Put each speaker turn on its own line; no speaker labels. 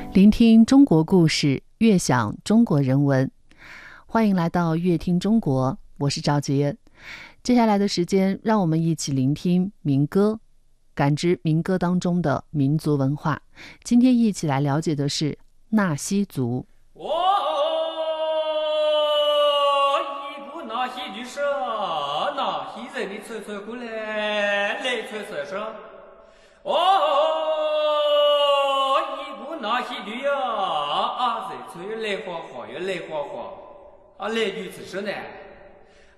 聆听中国故事，悦享中国人文。欢迎来到悦听中国，我是赵杰。接下来的时间，让我们一起聆听民歌，感知民歌当中的民族文化。今天一起来了解的是纳西族。
一股纳西的声，纳西人的吹吹过来，来吹吹声。一股纳西的呀，人吹来花花呀，来花花，来女子声呢。